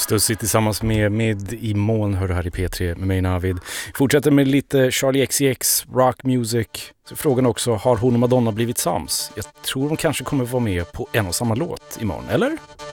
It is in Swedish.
Stussigt tillsammans med i moln hör du här i P3 med mig Navid. Fortsätter med lite Charlie XCX, rock music. Så frågan också, har hon och Madonna blivit sams? Jag tror de kanske kommer vara med på en och samma låt imorgon, eller?